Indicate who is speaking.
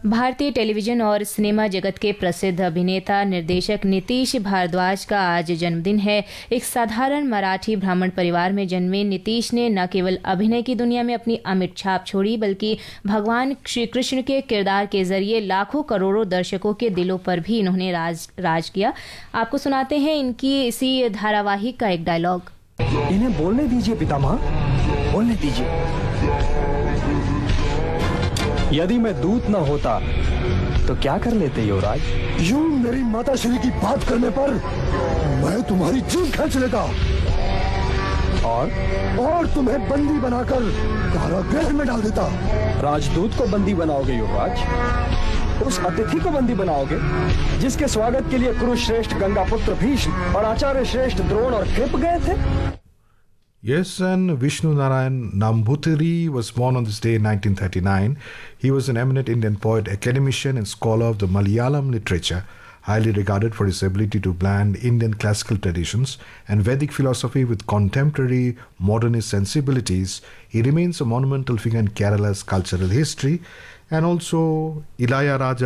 Speaker 1: भारतीय टेलीविजन और सिनेमा जगत के प्रसिद्ध अभिनेता निर्देशक नीतीश भारद्वाज का आज जन्मदिन है। एक साधारण मराठी ब्राह्मण परिवार में जन्मे नीतीश ने न केवल अभिनय की दुनिया में अपनी अमिट छाप छोड़ी, बल्कि भगवान श्री कृष्ण के किरदार के जरिए लाखों करोड़ों दर्शकों के दिलों पर भी इन्होंने राज किया। आपको सुनाते हैं इनकी इसी धारावाहिक का एक डायलॉग।
Speaker 2: इन्हें बोलने दीजिए पितामह, बोलने दीजिए। यदि मैं दूत न होता तो क्या कर लेते युवराज?
Speaker 3: यूं मेरी माता श्री की बात करने पर मैं तुम्हारी जीभ खींच लेता और तुम्हें बंदी बनाकर कारागृह में डाल देता।
Speaker 2: राजदूत को बंदी बनाओगे युवराज? उस अतिथि को बंदी बनाओगे जिसके स्वागत के लिए कुरुश्रेष्ठ गंगापुत्र भीष्म और आचार्य श्रेष्ठ द्रोण और कृप गए थे?
Speaker 4: Yes, and Vishnu Narayan Namboothiri was born on this day in 1939. He was an eminent Indian poet, academician and scholar of the Malayalam literature, highly regarded for his ability to blend Indian classical traditions and Vedic philosophy with contemporary modernist sensibilities. He remains a monumental figure in Kerala's cultural history, and also Ilayaraja